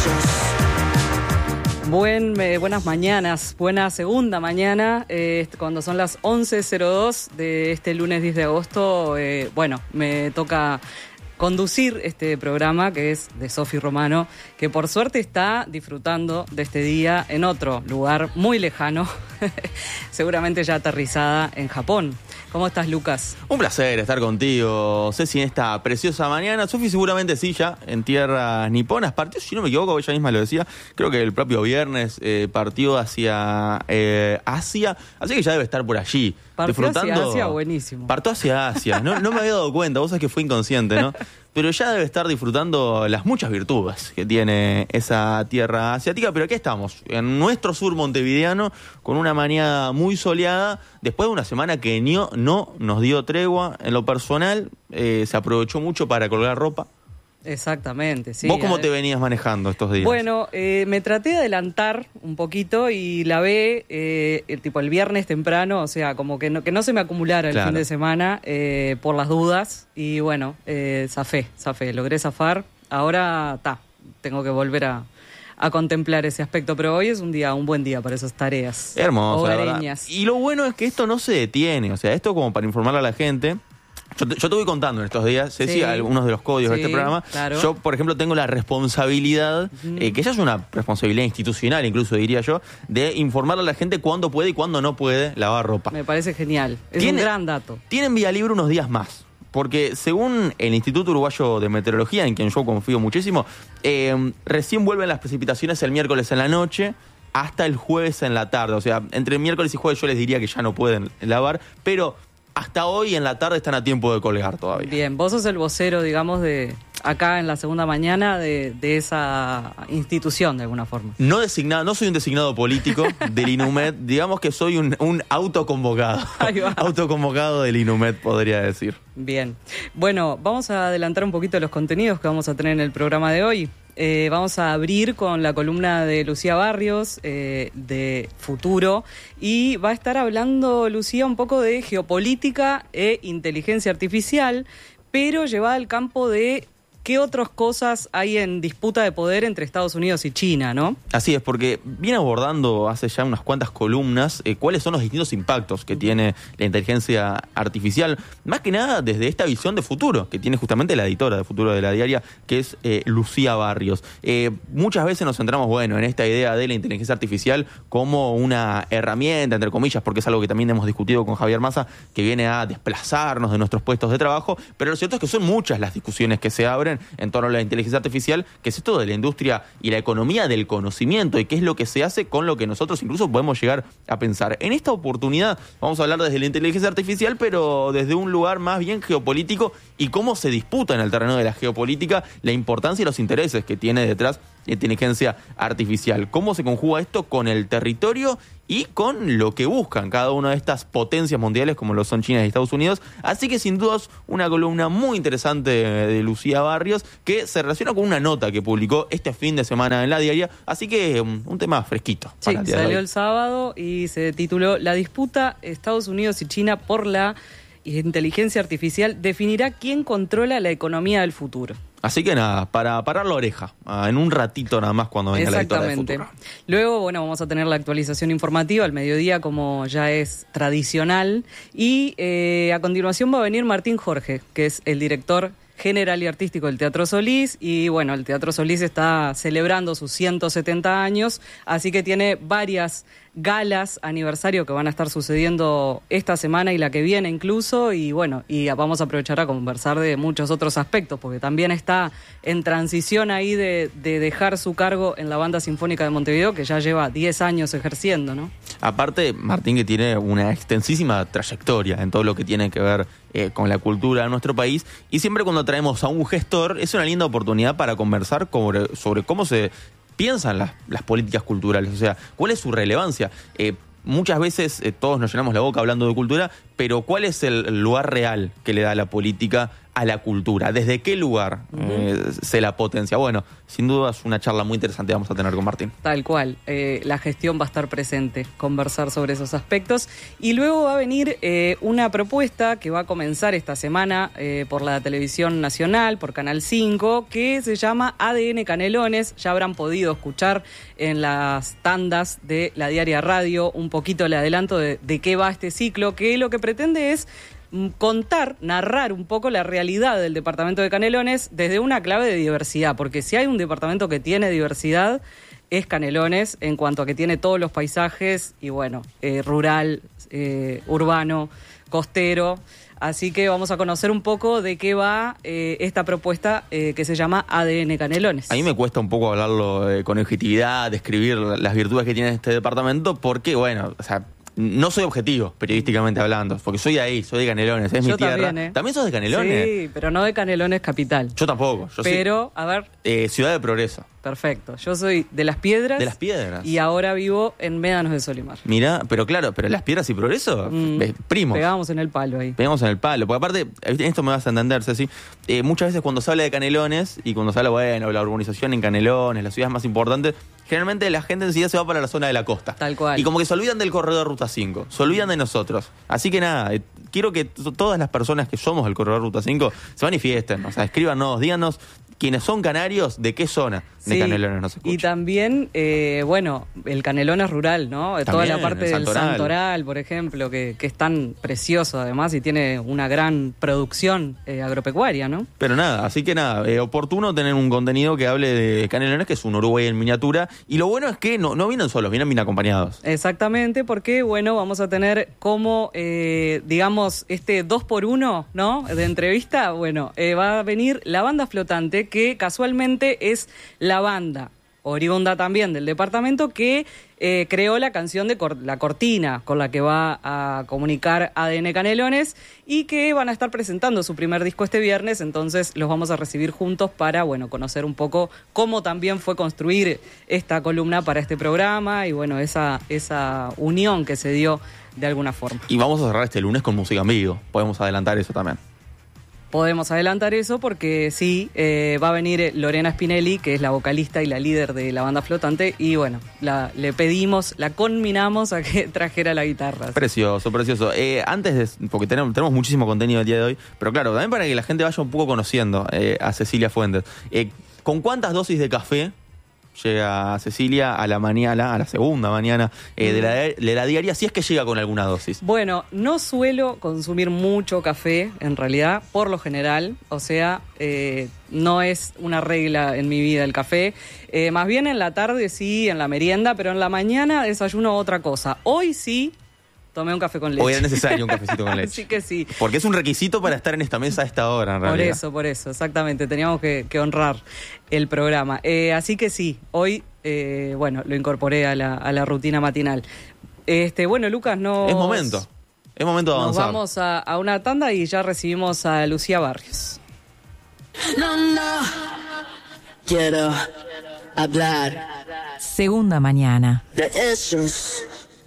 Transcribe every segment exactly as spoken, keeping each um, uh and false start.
Buen, eh, buenas mañanas, buena segunda mañana, eh, cuando son las once cero dos de este lunes diez de agosto, eh, bueno, me toca conducir este programa que es de Sofi Romano, que por suerte está disfrutando de este día en otro lugar muy lejano, seguramente ya aterrizada en Japón. ¿Cómo estás, Lucas? Un placer estar contigo, Ceci, en esta preciosa mañana. Sofi seguramente sí, ya en tierras niponas. Partió, si no me equivoco, ella misma lo decía, creo que el propio viernes eh, partió hacia eh, Asia, así que ya debe estar por allí. Partió disfrutando. hacia Asia, buenísimo. Partió hacia Asia, no, no me había dado cuenta, vos sabés que fue inconsciente, ¿no? Pero ya debe estar disfrutando las muchas virtudes que tiene esa tierra asiática. Pero aquí estamos, en nuestro sur montevideano, con una mañana muy soleada, después de una semana que no, no nos dio tregua. En lo personal, eh, se aprovechó mucho para colgar ropa. Exactamente, sí. ¿Vos cómo te venías manejando estos días? Bueno, eh, me traté de adelantar un poquito y lavé eh, el, tipo el viernes temprano, o sea, como que no, que no se me acumulara el Claro. fin de semana eh, por las dudas. Y bueno, eh, zafé, zafé, logré zafar. Ahora, está, tengo que volver a, a contemplar ese aspecto, pero hoy es un día, un buen día para esas tareas Hermoso, la verdad. hogareñas. Y lo bueno es que esto no se detiene, o sea, esto como para informarle a la gente. Yo te, yo te voy contando en estos días, Ceci, Sí. algunos de los códigos Sí, de este programa. claro. Yo, por ejemplo, tengo la responsabilidad, Uh-huh. eh, que ya es una responsabilidad institucional, incluso diría yo, de informarle a la gente cuándo puede y cuándo no puede lavar ropa. Me parece genial, es Tiene- un gran dato. Tienen vía libre unos días más, porque según el Instituto Uruguayo de Meteorología, en quien yo confío muchísimo, eh, recién vuelven las precipitaciones el miércoles en la noche hasta el jueves en la tarde. O sea, entre miércoles y jueves yo les diría que ya no pueden lavar, pero hasta hoy en la tarde están a tiempo de colgar todavía. Bien, vos sos el vocero, digamos, de acá en la segunda mañana de, de esa institución, de alguna forma. No designado, no soy un designado político del INUMED, digamos que soy un, un autoconvocado. Ahí va. Autoconvocado del INUMED, podría decir. Bien. Bueno, vamos a adelantar un poquito los contenidos que vamos a tener en el programa de hoy. Eh, vamos a abrir con la columna de Lucía Barrios, eh, de Futuro, y va a estar hablando, Lucía, un poco de geopolítica e inteligencia artificial, pero llevada al campo de qué otras cosas hay en disputa de poder entre Estados Unidos y China, ¿no? Así es, porque viene abordando hace ya unas cuantas columnas eh, cuáles son los distintos impactos que tiene la inteligencia artificial, más que nada desde esta visión de futuro, que tiene justamente la editora de Futuro de la Diaria, que es eh, Lucía Barrios. Eh, muchas veces nos centramos, bueno, en esta idea de la inteligencia artificial como una herramienta, entre comillas, porque es algo que también hemos discutido con Javier Massa, que viene a desplazarnos de nuestros puestos de trabajo, pero lo cierto es que son muchas las discusiones que se abren en torno a la inteligencia artificial, que es esto de la industria y la economía del conocimiento y qué es lo que se hace con lo que nosotros incluso podemos llegar a pensar. En esta oportunidad vamos a hablar desde la inteligencia artificial, pero desde un lugar más bien geopolítico y cómo se disputa en el terreno de la geopolítica la importancia y los intereses que tiene detrás la inteligencia artificial. Cómo se conjuga esto con el territorio y con lo que buscan cada una de estas potencias mundiales como lo son China y Estados Unidos. Así que sin dudas una columna muy interesante de Lucía Barrios que se relaciona con una nota que publicó este fin de semana en La Diaria. Así que um, un tema fresquito. Sí, para el día de salió hoy. el sábado y se tituló La disputa Estados Unidos y China por la inteligencia artificial definirá quién controla la economía del futuro. Así que nada, para parar la oreja, ah, en un ratito nada más cuando venga la editora de Exactamente. Futuro. Luego, bueno, vamos a tener la actualización informativa al mediodía, como ya es tradicional. Y eh, a continuación va a venir Martín Jorge, que es el director general y artístico del Teatro Solís. Y bueno, el Teatro Solís está celebrando sus ciento setenta años, así que tiene varias galas, aniversario que van a estar sucediendo esta semana y la que viene incluso, y bueno, y vamos a aprovechar a conversar de muchos otros aspectos, porque también está en transición ahí de, de dejar su cargo en la Banda Sinfónica de Montevideo, que ya lleva diez años ejerciendo, ¿no? Aparte, Martín, que tiene una extensísima trayectoria en todo lo que tiene que ver eh, con la cultura de nuestro país, y siempre cuando traemos a un gestor es una linda oportunidad para conversar sobre, sobre cómo se piensan las, las políticas culturales, o sea, cuál es su relevancia. Eh, muchas veces eh, todos nos llenamos la boca hablando de cultura, pero ¿cuál es el lugar real que le da la política a la cultura? ¿Desde qué lugar uh-huh. eh, se la potencia? Bueno, sin duda es una charla muy interesante que vamos a tener con Martín. Tal cual, eh, la gestión va a estar presente, conversar sobre esos aspectos. Y luego va a venir eh, una propuesta que va a comenzar esta semana eh, por la televisión nacional, por Canal cinco, que se llama A D N Canelones. Ya habrán podido escuchar en las tandas de la Diaria Radio un poquito el adelanto de, de qué va este ciclo, que lo que pretende es contar, narrar un poco la realidad del departamento de Canelones desde una clave de diversidad, porque si hay un departamento que tiene diversidad es Canelones, en cuanto a que tiene todos los paisajes y bueno, eh, rural, eh, urbano, costero. Así que vamos a conocer un poco de qué va eh, esta propuesta eh, que se llama A D N Canelones. A mí me cuesta un poco hablarlo eh, con objetividad, describir las virtudes que tiene este departamento, porque bueno, o sea, no soy objetivo, periodísticamente hablando, porque soy de ahí, soy de Canelones, es yo mi tierra. También, ¿eh? ¿También sos de Canelones? Sí, pero no de Canelones capital. Yo tampoco. Yo pero, soy, a ver... Eh, Ciudad de Progreso. Perfecto. Yo soy de Las Piedras. De Las Piedras. Y ahora vivo en Médanos de Solimar. Mirá, pero claro, pero Las Piedras y Progreso, mm, primos. Pegamos en el palo ahí. Pegamos en el palo. Porque aparte, en esto me vas a entender, Ceci, eh, muchas veces cuando se habla de Canelones, y cuando se habla, bueno, la urbanización en Canelones, las ciudades más importantes, generalmente la gente enseguida se va para la zona de la costa. Tal cual. Y como que se olvidan del corredor Ruta cinco, se olvidan de nosotros. Así que nada, eh, quiero que t- todas las personas que somos del corredor Ruta cinco se manifiesten, o sea, escríbanos, díganos quienes son canarios, de qué zona de sí, Canelones nos escuchan. Y también, eh, bueno, el Canelones rural, ¿no? También, toda la parte del Santoral. Santoral, por ejemplo, que, que es tan precioso además y tiene una gran producción eh, agropecuaria, ¿no? Pero nada, así que nada, eh, oportuno tener un contenido que hable de Canelones, que es un Uruguay en miniatura, y lo bueno es que no, no vienen solos, vienen bien acompañados. Exactamente, porque, bueno, vamos a tener como, eh, digamos, este dos por uno, ¿no? De entrevista, bueno, eh, va a venir la banda flotante, que casualmente es la banda oriunda también del departamento que eh, creó la canción de cor- la cortina con la que va a comunicar A D N Canelones y que van a estar presentando su primer disco este viernes, entonces los vamos a recibir juntos para, bueno, conocer un poco cómo también fue construir esta columna para este programa y, bueno, esa, esa unión que se dio de alguna forma. Y vamos a cerrar este lunes con música en vivo, podemos adelantar eso también. Podemos adelantar eso porque sí, eh, va a venir Lorena Spinelli, que es la vocalista y la líder de la banda flotante, y bueno, la, le pedimos, la conminamos a que trajera la guitarra. Precioso, precioso. Eh, antes de, porque tenemos, tenemos muchísimo contenido el día de hoy, pero claro, también para que la gente vaya un poco conociendo eh, a Cecilia Fuentes. Eh, ¿Con cuántas dosis de café llega Cecilia a la mañana, a la segunda mañana eh, de, la, de la diaria, si es que llega con alguna dosis? Bueno, no suelo consumir mucho café, en realidad, por lo general, o sea, eh, no es una regla en mi vida el café, eh, más bien en la tarde sí, en la merienda, pero en la mañana desayuno otra cosa. Hoy sí tomé un café con leche. Hoy era necesario un cafecito con leche. Así que sí. Porque es un requisito para estar en esta mesa a esta hora, en por realidad. Por eso, por eso, exactamente. Teníamos que, que honrar el programa. Eh, así que sí, hoy, eh, bueno, lo incorporé a la, a la rutina matinal. Este, bueno, Lucas, no. Es momento. Es momento de avanzar. Nos vamos a, a una tanda y ya recibimos a Lucía Barrios. No, no. Quiero hablar. Segunda mañana. De esos.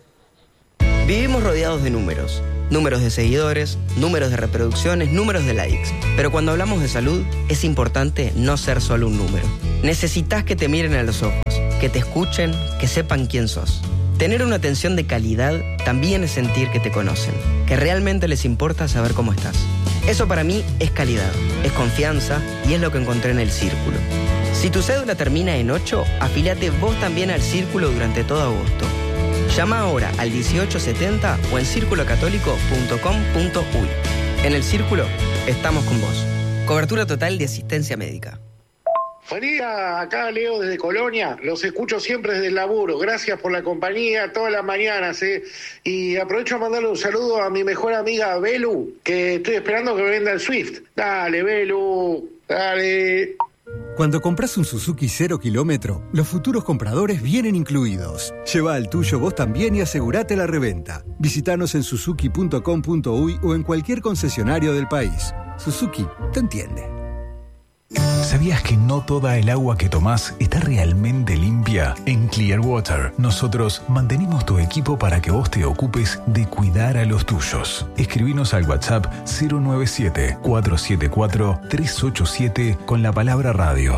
Vivimos rodeados de números. Números de seguidores, números de reproducciones, números de likes. Pero cuando hablamos de salud, es importante no ser solo un número. Necesitas que te miren a los ojos, que te escuchen, que sepan quién sos. Tener una atención de calidad también es sentir que te conocen, que realmente les importa saber cómo estás. Eso para mí es calidad, es confianza y es lo que encontré en el Círculo. Si tu cédula termina en ocho, afíliate vos también al Círculo durante todo agosto. Llama ahora al dieciocho setenta o en círculo católico punto com punto uy. En el Círculo estamos con vos. Cobertura total de asistencia médica. Buen día, acá Leo desde Colonia, los escucho siempre desde el laburo, gracias por la compañía todas las mañanas, ¿eh? Y aprovecho a mandarle un saludo a mi mejor amiga Belu, que estoy esperando que me venda el Swift. Dale, Belu, dale. Cuando compras un Suzuki cero kilómetro, los futuros compradores vienen incluidos. Lleva el tuyo vos también y asegurate la reventa. Visítanos en suzuki punto com punto uy o en cualquier concesionario del país. Suzuki te entiende. ¿Sabías que no toda el agua que tomás está realmente limpia? En Clearwater, nosotros mantenemos tu equipo para que vos te ocupes de cuidar a los tuyos. Escribinos al WhatsApp cero nueve siete, cuatro siete cuatro, tres ocho siete con la palabra radio.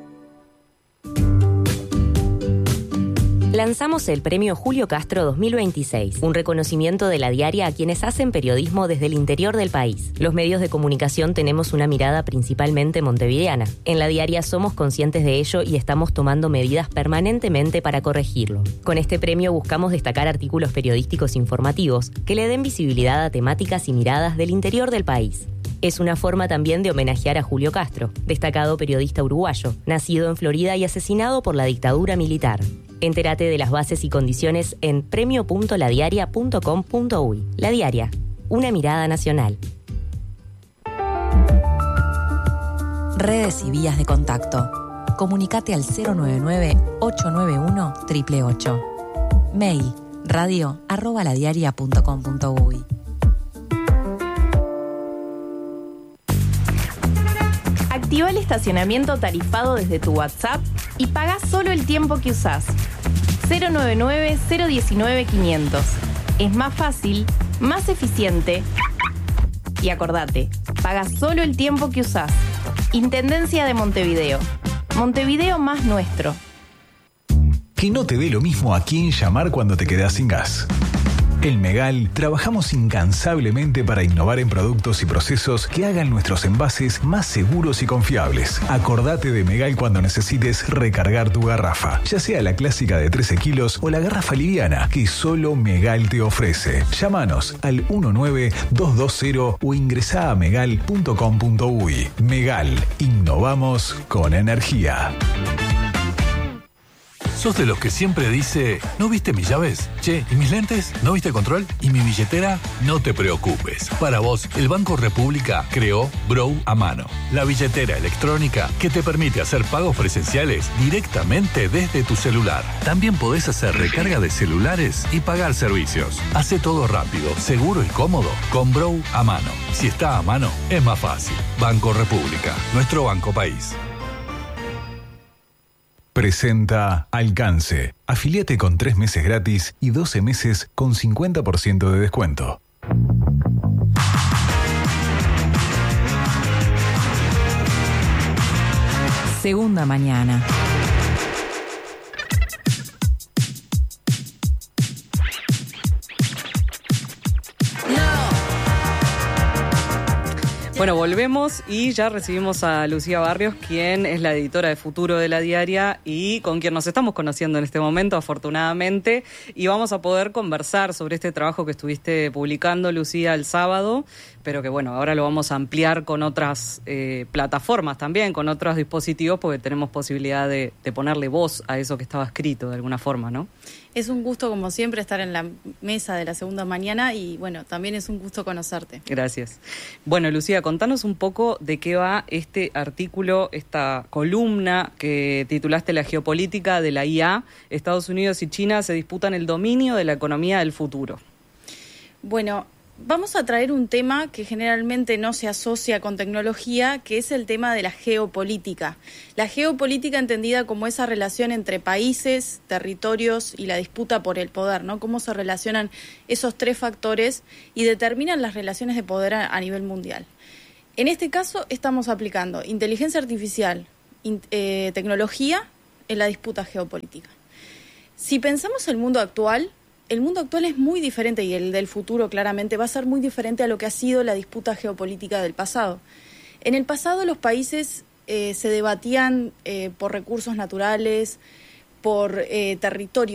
Lanzamos el Premio Julio Castro dos mil veintiséis, un reconocimiento de La Diaria a quienes hacen periodismo desde el interior del país. Los medios de comunicación tenemos una mirada principalmente montevideana. En La Diaria somos conscientes de ello y estamos tomando medidas permanentemente para corregirlo. Con este premio buscamos destacar artículos periodísticos informativos que le den visibilidad a temáticas y miradas del interior del país. Es una forma también de homenajear a Julio Castro, destacado periodista uruguayo, nacido en Florida y asesinado por la dictadura militar. Entérate de las bases y condiciones en premio punto la diaria punto com punto uy. La Diaria, una mirada nacional. Redes y vías de contacto. Comunicate al cero nueve nueve, ocho nueve uno, ocho ocho ocho. Mail radio arroba ladiaria punto com punto uy. Activa el estacionamiento tarifado desde tu WhatsApp y paga solo el tiempo que usás. cero nueve nueve, cero uno nueve, quinientos. Es más fácil, más eficiente. Y acordate, paga solo el tiempo que usás. Intendencia de Montevideo. Montevideo más nuestro. Que no te dé lo mismo a quién llamar cuando te quedás sin gas. En Megal trabajamos incansablemente para innovar en productos y procesos que hagan nuestros envases más seguros y confiables. Acordate de Megal cuando necesites recargar tu garrafa, ya sea la clásica de trece kilos o la garrafa liviana que solo Megal te ofrece. Llámanos al uno nueve dos dos cero o ingresá a megal punto com punto uy. Megal, innovamos con energía. ¿Sos de los que siempre dice, ¿no viste mis llaves? Che, ¿y mis lentes? ¿No viste control? ¿Y mi billetera? No te preocupes. Para vos, el Banco República creó Brow a mano, la billetera electrónica que te permite hacer pagos presenciales directamente desde tu celular. También podés hacer recarga de celulares y pagar servicios. Hace todo rápido, seguro y cómodo con Brow a mano. Si está a mano, es más fácil. Banco República, nuestro banco país. Presenta Alcance. Afiliate con tres meses gratis y doce meses con cincuenta por ciento de descuento. Segunda mañana. Bueno, volvemos y ya recibimos a Lucía Barrios, quien es la editora de Futuro de La Diaria y con quien nos estamos conociendo en este momento, afortunadamente, y vamos a poder conversar sobre este trabajo que estuviste publicando, Lucía, el sábado, pero que bueno, ahora lo vamos a ampliar con otras eh, plataformas también, con otros dispositivos, porque tenemos posibilidad de, de ponerle voz a eso que estaba escrito de alguna forma, ¿no? Es un gusto, como siempre, estar en la mesa de la segunda mañana y, bueno, también es un gusto conocerte. Gracias. Bueno, Lucía, contanos un poco de qué va este artículo, esta columna que titulaste La geopolítica de la I A. Estados Unidos y China se disputan el dominio de la economía del futuro. Bueno, vamos a traer un tema que generalmente no se asocia con tecnología, que es el tema de la geopolítica. La geopolítica entendida como esa relación entre países, territorios y la disputa por el poder, ¿no? Cómo se relacionan esos tres factores y determinan las relaciones de poder a, a nivel mundial. En este caso estamos aplicando inteligencia artificial, in, eh, tecnología en la disputa geopolítica. Si pensamos el mundo actual, el mundo actual es muy diferente y el del futuro claramente va a ser muy diferente a lo que ha sido la disputa geopolítica del pasado. En el pasado los países eh, se debatían eh, por recursos naturales, por eh, territorio.